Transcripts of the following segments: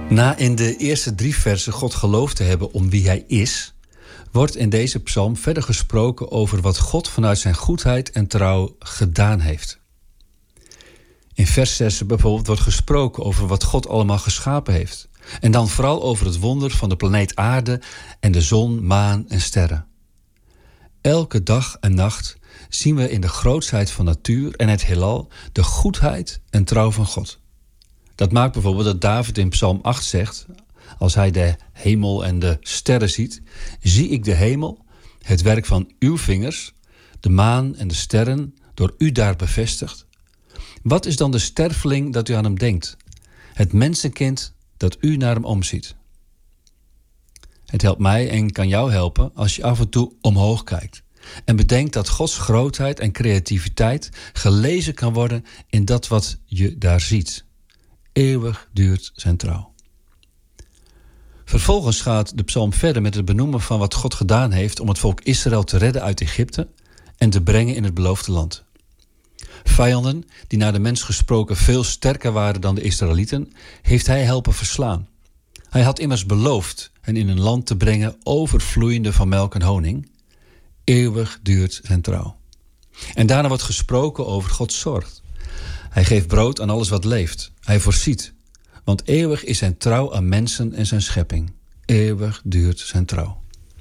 Na in de eerste 3 versen God geloofd te hebben om wie hij is, wordt in deze psalm verder gesproken over wat God vanuit zijn goedheid en trouw gedaan heeft. In vers 6 bijvoorbeeld wordt gesproken over wat God allemaal geschapen heeft. En dan vooral over het wonder van de planeet aarde en de zon, maan en sterren. Elke dag en nacht zien we in de grootsheid van natuur en het heelal de goedheid en trouw van God. Dat maakt bijvoorbeeld dat David in Psalm 8 zegt, als hij de hemel en de sterren ziet, zie ik de hemel, het werk van uw vingers, de maan en de sterren, door u daar bevestigd. Wat is dan de sterveling dat u aan hem denkt? Het mensenkind dat u naar hem omziet. Het helpt mij en kan jou helpen als je af en toe omhoog kijkt. En bedenkt dat Gods grootheid en creativiteit gelezen kan worden in dat wat je daar ziet. Eeuwig duurt zijn trouw. Vervolgens gaat de psalm verder met het benoemen van wat God gedaan heeft om het volk Israël te redden uit Egypte en te brengen in het beloofde land. Vijanden, die naar de mens gesproken veel sterker waren dan de Israëlieten, heeft hij helpen verslaan. Hij had immers beloofd hen in een land te brengen overvloeiende van melk en honing. Eeuwig duurt zijn trouw. En daarna wordt gesproken over Gods zorg. Hij geeft brood aan alles wat leeft. Hij voorziet. Want eeuwig is zijn trouw aan mensen en zijn schepping. Eeuwig duurt zijn trouw.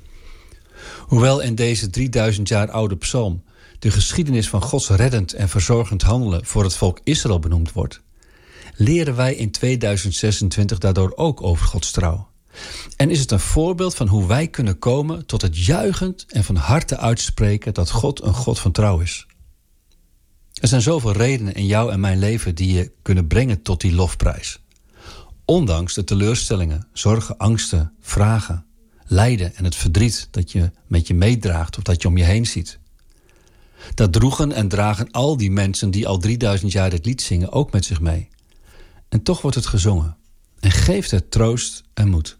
Hoewel in deze 3000 jaar oude psalm de geschiedenis van Gods reddend en verzorgend handelen voor het volk Israël benoemd wordt, leren wij in 2026 daardoor ook over Gods trouw. En is het een voorbeeld van hoe wij kunnen komen tot het juichend en van harte uitspreken dat God een God van trouw is. Er zijn zoveel redenen in jouw en mijn leven die je kunnen brengen tot die lofprijs. Ondanks de teleurstellingen, zorgen, angsten, vragen, lijden en het verdriet dat je met je meedraagt of dat je om je heen ziet. Dat droegen en dragen al die mensen die al 3000 jaar dit lied zingen ook met zich mee. En toch wordt het gezongen en geeft het troost en moed.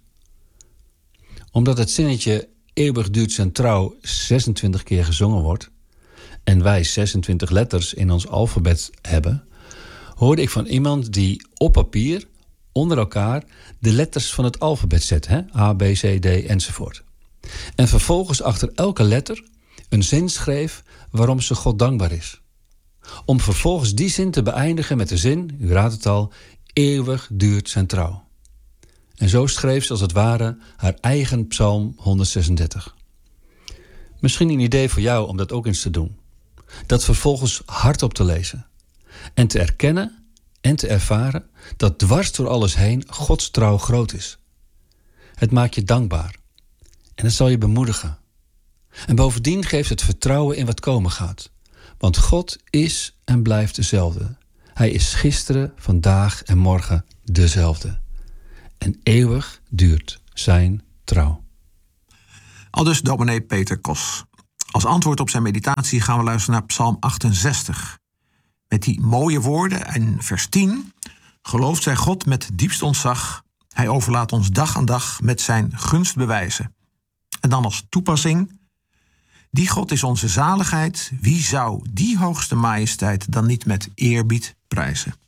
Omdat het zinnetje eeuwig duurt zijn trouw 26 keer gezongen wordt en wij 26 letters in ons alfabet hebben, hoorde ik van iemand die op papier onder elkaar de letters van het alfabet zet, A, B, C, D enzovoort. En vervolgens achter elke letter een zin schreef waarom ze God dankbaar is. Om vervolgens die zin te beëindigen met de zin, u raadt het al, eeuwig duurt zijn trouw. En zo schreef ze als het ware haar eigen psalm 136. Misschien een idee voor jou om dat ook eens te doen. Dat vervolgens hardop te lezen. En te erkennen en te ervaren dat dwars door alles heen Gods trouw groot is. Het maakt je dankbaar. En het zal je bemoedigen. En bovendien geeft het vertrouwen in wat komen gaat. Want God is en blijft dezelfde. Hij is gisteren, vandaag en morgen dezelfde. En eeuwig duurt zijn trouw. Aldus dominee Peter Kos. Als antwoord op zijn meditatie gaan we luisteren naar Psalm 68. Met die mooie woorden en vers 10... gelooft zij God met diepst ontzag. Hij overlaat ons dag aan dag met zijn gunst bewijzen. En dan als toepassing: die God is onze zaligheid. Wie zou die hoogste majesteit dan niet met eerbied prijzen?